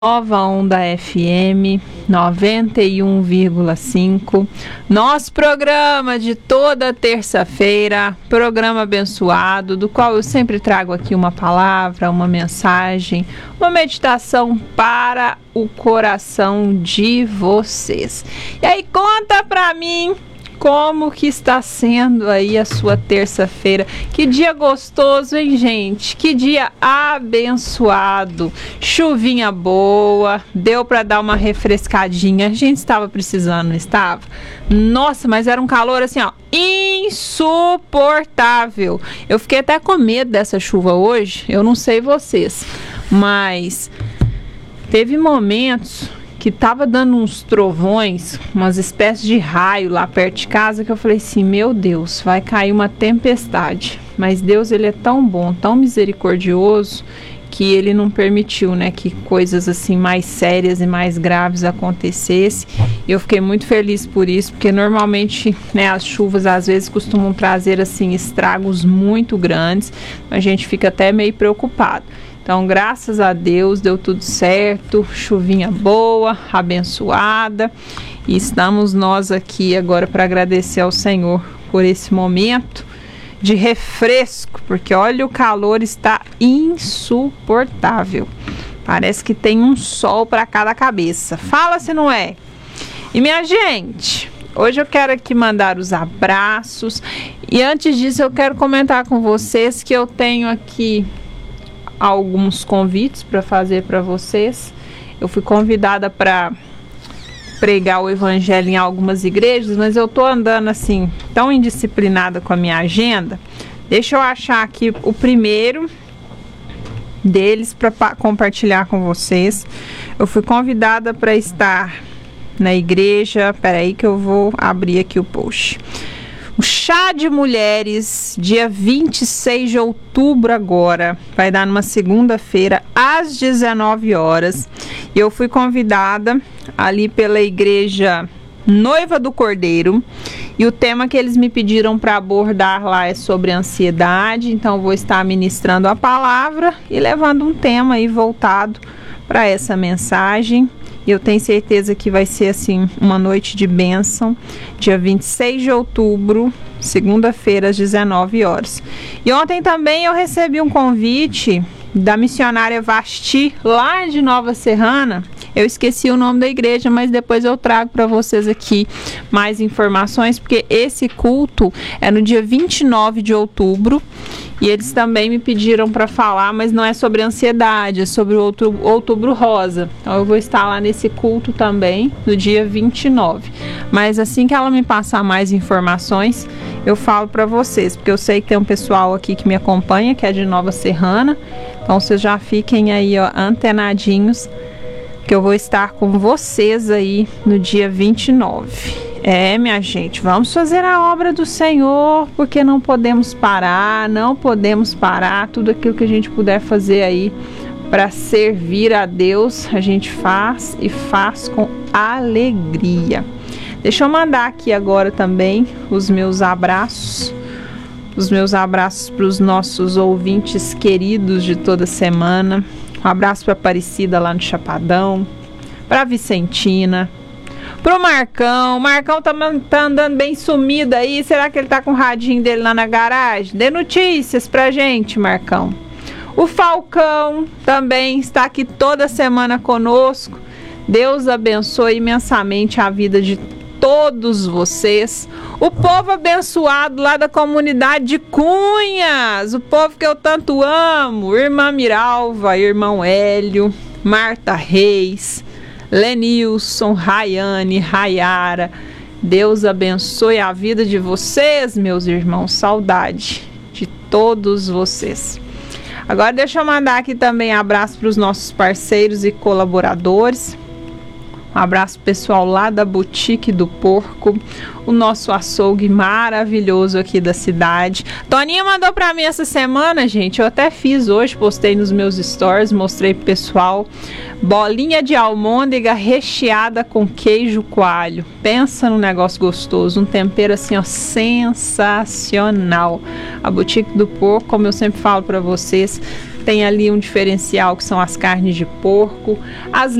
Nova Onda FM 91,5, nosso programa de toda terça-feira, programa abençoado, do qual eu sempre trago aqui uma palavra, uma mensagem, uma meditação para o coração de vocês. E aí, conta pra mim como que está sendo aí a sua terça-feira. Que dia gostoso, hein, gente? Que dia abençoado. Chuvinha boa, deu para dar uma refrescadinha. A gente estava precisando, não estava? Nossa, mas era um calor assim, ó, insuportável. Eu fiquei até com medo dessa chuva hoje. Eu não sei vocês, mas teve momentos que tava dando uns trovões, umas espécies de raio lá perto de casa, que eu falei assim, meu Deus, vai cair uma tempestade. Mas Deus, ele é tão bom, tão misericordioso, que ele não permitiu, né, que coisas assim mais sérias e mais graves acontecessem. E eu fiquei muito feliz por isso, porque normalmente, né, as chuvas às vezes costumam trazer assim estragos muito grandes. A gente fica até meio preocupado. Então, graças a Deus, deu tudo certo, chuvinha boa, abençoada, e estamos nós aqui agora para agradecer ao Senhor por esse momento de refresco, porque olha, o calor está insuportável, parece que tem um sol para cada cabeça, fala se não é. E minha gente, hoje eu quero aqui mandar os abraços, e antes disso eu quero comentar com vocês que eu tenho aqui alguns convites para fazer para vocês. Eu fui convidada para pregar o evangelho em algumas igrejas, mas eu tô andando assim tão indisciplinada com a minha agenda. Deixa eu achar aqui o primeiro deles para compartilhar com vocês. Eu fui convidada para estar na igreja. Peraí que eu vou abrir aqui o post. O Chá de Mulheres, dia 26 de outubro agora, vai dar numa segunda-feira, às 19 horas. E eu fui convidada ali pela igreja Noiva do Cordeiro. E o tema que eles me pediram para abordar lá é sobre ansiedade. Então eu vou estar ministrando a palavra e levando um tema aí voltado para essa mensagem. E eu tenho certeza que vai ser assim uma noite de bênção, dia 26 de outubro, segunda-feira, às 19 horas. E ontem também eu recebi um convite da missionária Vasti, lá de Nova Serrana. Eu esqueci o nome da igreja, mas depois eu trago para vocês aqui mais informações, porque esse culto é no dia 29 de outubro. E eles também me pediram para falar, mas não é sobre ansiedade, é sobre o Outubro Rosa. Então eu vou estar lá nesse culto também, no dia 29. Mas assim que ela me passar mais informações, eu falo para vocês, porque eu sei que tem um pessoal aqui que me acompanha, que é de Nova Serrana. Então vocês já fiquem aí, ó, antenadinhos, que eu vou estar com vocês aí no dia 29. É, minha gente, vamos fazer a obra do Senhor, porque não podemos parar, tudo aquilo que a gente puder fazer aí para servir a Deus, a gente faz e faz com alegria. Deixa eu mandar aqui agora também os meus abraços para os nossos ouvintes queridos de toda semana. Um abraço para Aparecida lá no Chapadão, para Vicentina, pro Marcão. O Marcão tá andando bem sumido aí. Será que ele tá com o radinho dele lá na garagem? Dê notícias pra gente, Marcão. O Falcão também está aqui toda semana conosco. Deus abençoe imensamente a vida de todos vocês. O povo abençoado lá da comunidade de Cunhas, o povo que eu tanto amo, irmã Miralva, irmão Hélio, Marta Reis, Lenilson, Rayane, Rayara. Deus abençoe a vida de vocês, meus irmãos. Saudade de todos vocês. Agora deixa eu mandar aqui também abraço para os nossos parceiros e colaboradores. Um abraço pessoal lá da Boutique do Porco, o nosso açougue maravilhoso aqui da cidade. Toninha mandou pra mim essa semana, gente, eu até fiz hoje, postei nos meus stories, mostrei pro pessoal, bolinha de almôndega recheada com queijo coalho. Pensa num negócio gostoso, um tempero assim, ó, sensacional. A Boutique do Porco, como eu sempre falo pra vocês, tem ali um diferencial que são as carnes de porco, as